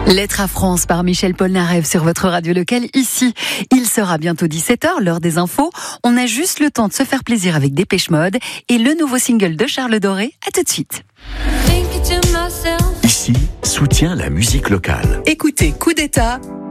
Lettre à France par Michel Polnareff sur votre radio locale. Ici, il sera bientôt 17h, l'heure des infos. On a juste le temps de se faire plaisir avec Dépêche Mode et le nouveau single de Charles Doré. À tout de suite. Ici, soutient la musique locale. Écoutez Coup d'État